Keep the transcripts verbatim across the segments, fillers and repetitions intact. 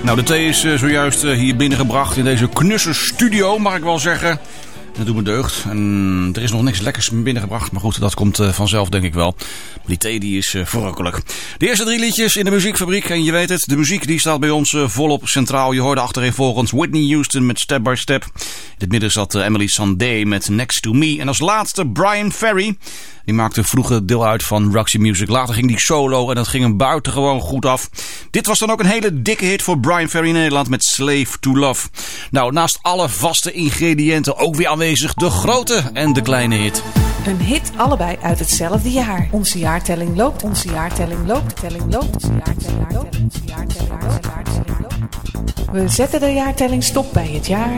Nou, de thee is uh, zojuist uh, hier binnengebracht in deze knusse studio, mag ik wel zeggen. Dat doet me deugd. En er is nog niks lekkers binnengebracht. Maar goed, dat komt uh, vanzelf, denk ik wel. Die thee die is uh, verrukkelijk. De eerste drie liedjes in de muziekfabriek. En je weet het, de muziek die staat bij ons uh, volop centraal. Je hoorde achtereenvolgens Whitney Houston met Step by Step. In het midden zat uh, Emily Sandé met Next to Me. En als laatste Bryan Ferry. Die maakte vroeger deel uit van Roxy Music. Later ging die solo en dat ging hem buitengewoon goed af. Dit was dan ook een hele dikke hit voor Bryan Ferry in Nederland met Slave to Love. Nou, naast alle vaste ingrediënten ook weer aanwezig de grote en de kleine hit. Een hit allebei uit hetzelfde jaar. Onze jaartelling loopt, onze jaartelling loopt, telling loopt, onze jaartelling loopt, onze jaartelling loopt, jaartelling loopt. We zetten de jaartelling stop bij het jaar.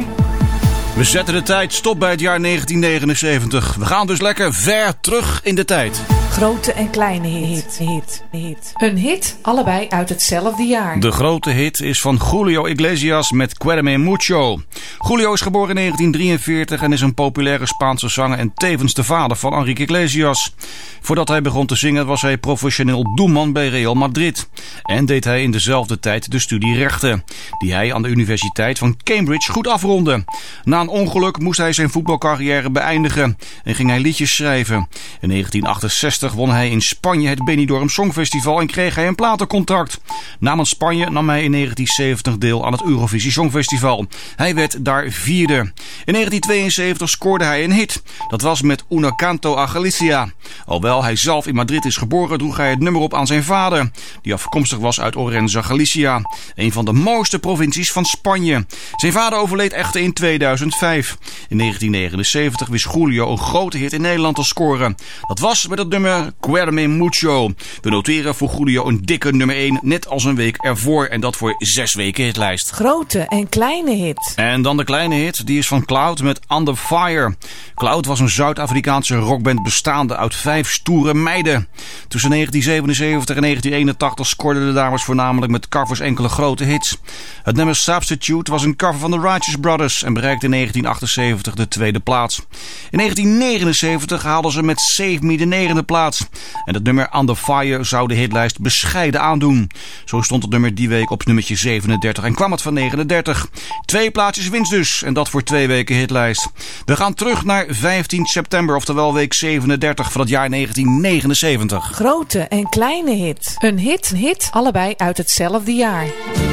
We zetten de tijd stop bij het jaar negentien negenenzeventig. We gaan dus lekker ver terug in de tijd. Grote en kleine hit, hit, hit. Een hit, allebei uit hetzelfde jaar. De grote hit is van Julio Iglesias met Quédame Mucho. Julio is geboren in negentien drieënveertig en is een populaire Spaanse zanger en tevens de vader van Enrique Iglesias. Voordat hij begon te zingen was hij professioneel doelman bij Real Madrid. En deed hij in dezelfde tijd de studie rechten, die hij aan de Universiteit van Cambridge goed afrondde. Na een ongeluk moest hij zijn voetbalcarrière beëindigen en ging hij liedjes schrijven. In negentien achtenzestig won hij in Spanje het Benidorm Songfestival en kreeg hij een platencontract. Namens Spanje nam hij in negentien zeventig deel aan het Eurovisie Songfestival. Hij werd daar vierde. In negentien tweeënzeventig scoorde hij een hit. Dat was met Una Canto a Galicia. Alhoewel hij zelf in Madrid is geboren, droeg hij het nummer op aan zijn vader, die afkomstig was uit Orense, Galicia, een van de mooiste provincies van Spanje. Zijn vader overleed echter in tweeduizendvijf. In negentien negenenzeventig wist Julio een grote hit in Nederland te scoren. Dat was met het nummer Quédame Mucho. We noteren voor Julio een dikke nummer één, net als een week ervoor. En dat voor zes weken hitlijst. Grote en kleine hit. En dan de kleine hit, die is van Cloud met Under Fire. Cloud was een Zuid-Afrikaanse rockband bestaande uit vijf stoere meiden. Tussen negentien zevenenzeventig en negentien eenentachtig scoorden de dames voornamelijk met covers enkele grote hits. Het nummer Substitute was een cover van de Righteous Brothers en bereikte in negentien achtenzeventig de tweede plaats. In negentien negenenzeventig haalden ze met Save Me de negende plaats. En het nummer Under Fire zou de hitlijst bescheiden aandoen. Zo stond het nummer die week op nummertje zevenendertig en kwam het van negenendertig. Twee plaatsjes winst dus en dat voor twee weken hitlijst. We gaan terug naar vijftien september, oftewel week zevenendertig van het jaar negentien negenenzeventig. Grote en kleine hit. Een hit, een hit, allebei uit hetzelfde jaar.